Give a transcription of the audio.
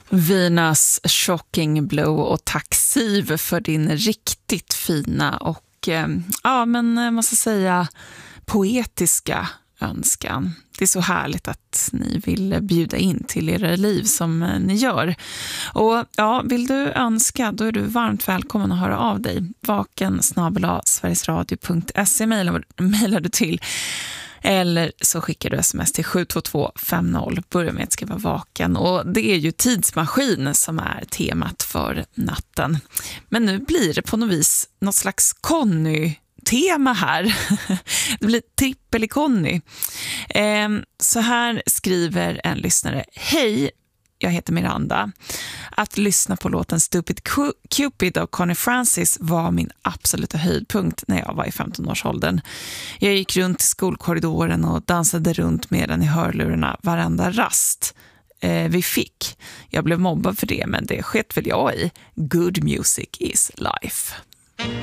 Venus Shocking Blow, och tack Siv för din riktigt fina och jag måste säga poetiska önskan. Det är så härligt att ni vill bjuda in till era liv som ni gör. Och vill du önska, då är du varmt välkommen att höra av dig. vaken@sverigesradio.se mejlar du till. Eller så skickar du sms till 72250. Börja med att skriva vaken. Och det är ju tidsmaskin som är temat för natten. Men nu blir det på något vis något slags Conny-tema här. Det blir trippel i Conny. Så här skriver en lyssnare. Hej, jag heter Miranda. Att lyssna på låten Stupid Cupid av Connie Francis var min absoluta höjdpunkt när jag var i 15-årsåldern. Jag gick runt i skolkorridoren och dansade runt med den i hörlurarna varenda rast vi fick. Jag blev mobbad för det, men det skett väl jag i. Good music is life.